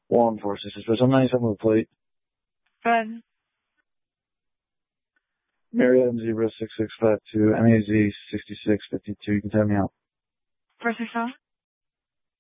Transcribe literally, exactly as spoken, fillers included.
Law enforcement, special ninety-seven with a plate. Good. Marietta zebra six six five two, M A Z sixty-six fifty-two. You can tell me out. First response?